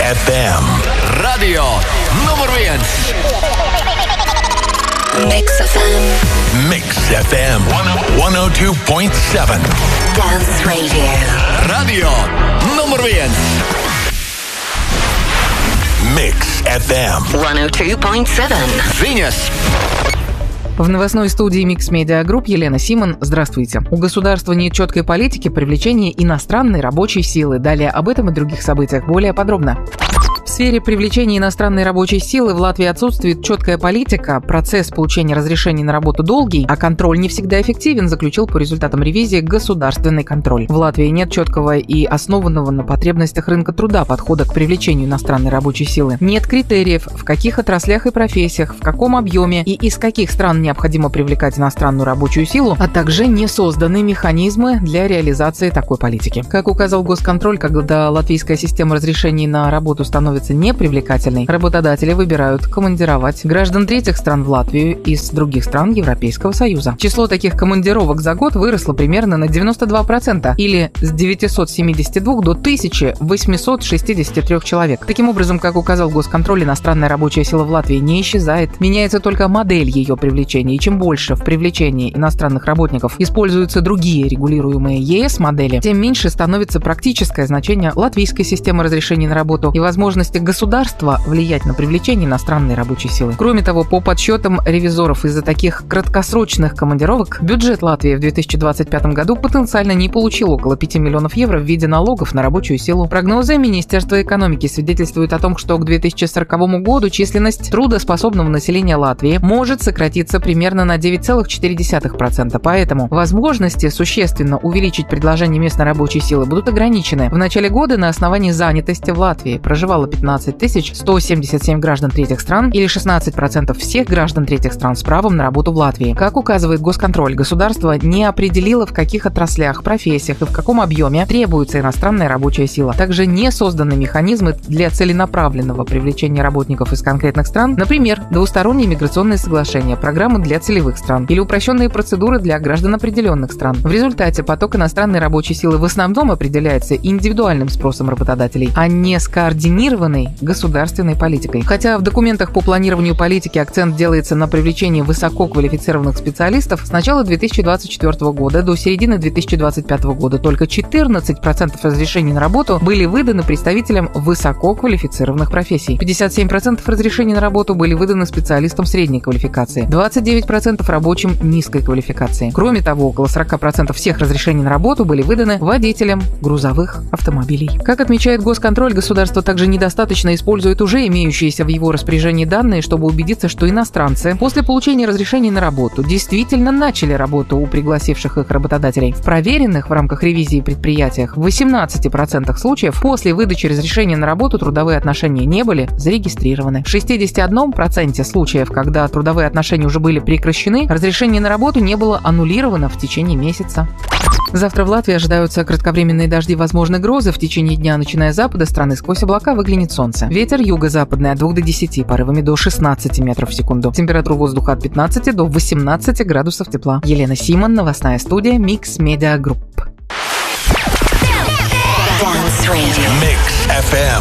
FM. Radio numur 1. Mix FM. Mix FM 102.7. Dance Radio. Radio numur 1. Mix FM 102.7. Ziņas. В новостной студии Mix Media Group Елена Симон. Здравствуйте. У государства нет четкой политики привлечения иностранной рабочей силы. Далее об этом и других событиях более подробно. В сфере привлечения иностранной рабочей силы в Латвии отсутствует четкая политика, процесс получения разрешений на работу долгий, а контроль не всегда эффективен, заключил по результатам ревизии государственный контроль. В Латвии нет четкого и основанного на потребностях рынка труда подхода к привлечению иностранной рабочей силы. Нет критериев, в каких отраслях и профессиях, в каком объеме и из каких стран необходимо привлекать иностранную рабочую силу, а также не созданы механизмы для реализации такой политики. Как указал Госконтроль, когда латвийская система разрешений на работу становится непривлекательной, работодатели выбирают командировать граждан третьих стран в Латвию из других стран Европейского Союза. Число таких командировок за год выросло примерно на 92%, или с 972 до 1863 человек. Таким образом, как указал Госконтроль, иностранная рабочая сила в Латвии не исчезает, меняется только модель ее привлечения, и чем больше в привлечении иностранных работников используются другие регулируемые ЕС модели, тем меньше становится практическое значение латвийской системы разрешений на работу и возможности государства влиять на привлечение иностранной рабочей силы. Кроме того, по подсчетам ревизоров, из-за таких краткосрочных командировок бюджет Латвии в 2025 году потенциально не получил около 5 миллионов евро в виде налогов на рабочую силу. Прогнозы Министерства экономики свидетельствуют о том, что к 2040 году численность трудоспособного населения Латвии может сократиться примерно на 9,4%. Поэтому возможности существенно увеличить предложение местной рабочей силы будут ограничены. В начале года на основании занятости в Латвии проживало 15 177 граждан третьих стран, или 16% всех граждан третьих стран с правом на работу в Латвии. Как указывает Госконтроль, государство не определило, в каких отраслях, профессиях и в каком объеме требуется иностранная рабочая сила. Также не созданы механизмы для целенаправленного привлечения работников из конкретных стран, например, двусторонние миграционные соглашения, программы для целевых стран или упрощенные процедуры для граждан определенных стран. В результате поток иностранной рабочей силы в основном определяется индивидуальным спросом работодателей, а не скоординированной государственной политикой. Хотя в документах по планированию политики акцент делается на привлечении высококвалифицированных специалистов, с начала 2024 года до середины 2025 года только 14% разрешений на работу были выданы представителям высококвалифицированных профессий. 57% разрешений на работу были выданы специалистам средней квалификации, 29% рабочим низкой квалификации. Кроме того, около 40% всех разрешений на работу были выданы водителям грузовых автомобилей. Как отмечает Госконтроль, государство также недостаточно использует уже имеющиеся в его распоряжении данные, чтобы убедиться, что иностранцы после получения разрешений на работу действительно начали работу у пригласивших их работодателей. В проверенных в рамках ревизии предприятиях в 18% случаев после выдачи разрешения на работу трудовые отношения не были зарегистрированы. В 61% случаев, когда трудовые отношения уже были прекращены, разрешение на работу не было аннулировано в течение месяца. Завтра в Латвии ожидаются кратковременные дожди, возможны грозы. В течение дня, начиная с запада страны, сквозь облака выглянет солнце. Ветер юго-западный от 2 до 10, порывами до 16 метров в секунду. Температура воздуха от 15 до 18 градусов тепла. Елена Симон, новостная студия Mix Media Group. Mix FM